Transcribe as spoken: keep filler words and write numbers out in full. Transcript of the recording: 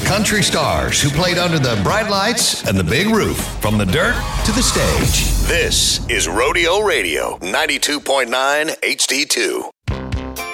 country stars who played under the bright lights and the big roof, from the dirt to the stage. This is Rodeo Radio, ninety-two point nine H D two.